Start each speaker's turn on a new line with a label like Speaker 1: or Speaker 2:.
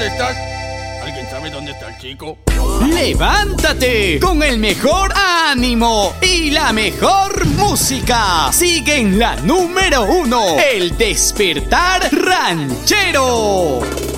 Speaker 1: estás? ¿Alguien sabe dónde está el chico?
Speaker 2: ¡Levántate! Con el mejor ánimo y la mejor música. Sigue en la número 1, El Despertar Ranchero.